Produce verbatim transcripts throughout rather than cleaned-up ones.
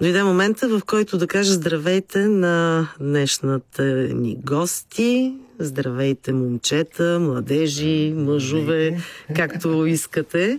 Дойде момента, в който да кажа здравейте на днешната ни гости. Здравейте, момчета, младежи, мъжове, както искате.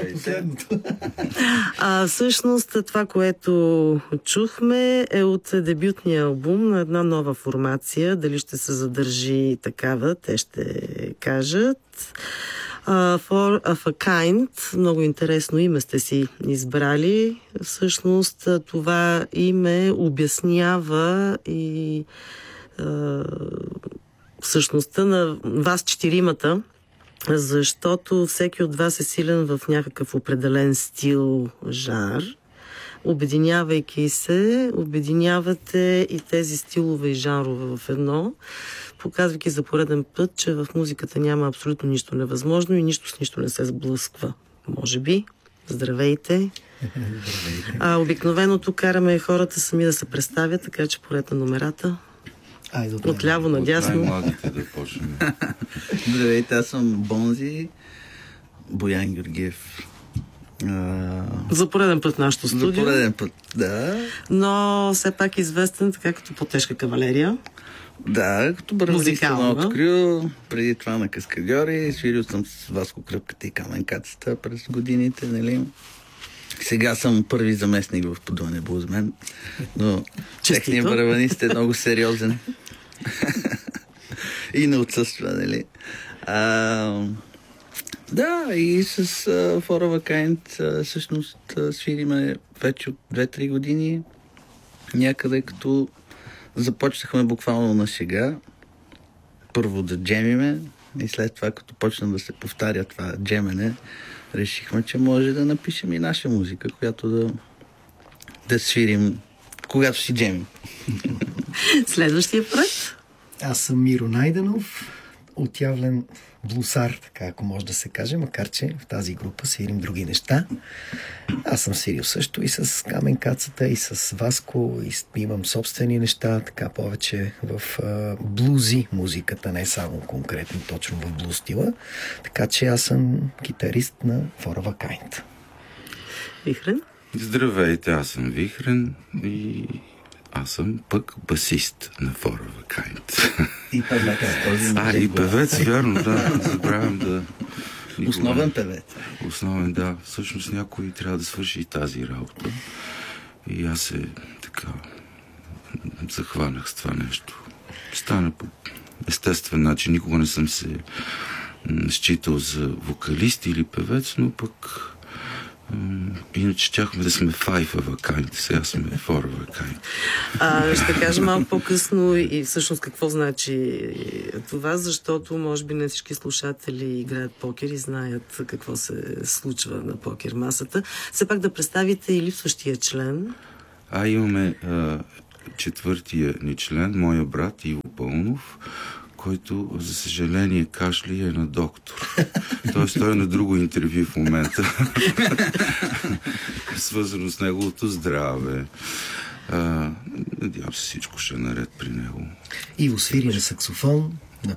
А всъщност това, което чухме, е от дебютния албум на една нова формация. Дали ще се задържи такава, те ще кажат. Uh, For of a Kind. Много интересно име сте си избрали. Всъщност това име обяснява и uh, същността на вас четиримата, защото всеки от вас е силен в някакъв определен стил, жар. Обединявайки се, обединявате и тези стилове и жанрове в едно, показвайки за пореден път, че в музиката няма абсолютно нищо невъзможно и нищо с нищо не се сблъсква. Може би. Здравейте. Здравейте. А обикновено тук караме хората сами да се представят, така че поред на номерата. Айде, отляво надясно. От най-младите да почнем. Здравейте, аз съм Бонзи, Боян Георгиев. А... За пореден път в нашото студио. За пореден път, да. Но все пак известен така като по-тежка кавалерия. Да, като бървалист на открил, преди това на Каскадьори, свирил съм с Васко Кръпката и Каменкацата през годините, нали? Сега съм първи заместник в Подуане Блузмен, но техният бървалист е много сериозен. И не отсъства, нали? А, да, и с uh, For of a Kind uh, всъщност uh, свириме вече от две-три години, някъде като започнахме буквално на шега. Първо да джемиме и след това, като почна да се повтаря това джемене, решихме, че може да напишем и наша музика, която да, да свирим, когато си джемим. Следващия проект? Аз съм Миро Найденов, отявлен блусар, така ако може да се каже, макар че в тази група свирим други неща. Аз съм свирил също и с Каменкацата, и с Васко, и имам собствени неща, така повече в а, блузи музиката, не само конкретно точно в блуз стила. Така че аз съм китарист на For of a Kind. Вихрен? Здравейте, аз съм Вихрен и аз съм пък басист на For of a Kind. И певец. А, и певец, вярно, да. Забравям да... Никога... Основен певец. Основен, да. Всъщност някой трябва да свърши и тази работа. И аз се така захванах с това нещо. Стана по естествен начин. Никога не съм се считал за вокалист или певец, но пък иначе чакахме да сме Five of a Kind, сега сме Four of a Kind. А, ще кажа малко по-късно и всъщност какво значи това, защото може би не всички слушатели играят покер и знаят какво се случва на покер масата. Все пак да представите и липсващия член. А, имаме а, четвъртия ни член, моя брат Иво Пълнов, който, за съжаление, кашли е на доктор. Тоест, той е на друго интервю в момента. Свързано с неговото здраве. А, надявам се, всичко ще е наред при него. Иво свири на саксофон,